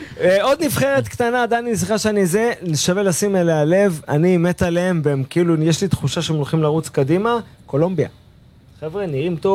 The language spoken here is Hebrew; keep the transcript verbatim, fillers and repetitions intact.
עוד נבחרת קטנה, דני, סליחה שאני זה, שווה לשים אליה לב, אני מת עליהם, והם כאילו, יש לי תחושה שהם הולכים לרוץ קדימה, קולומביה. חבר'ה, נראים טוב.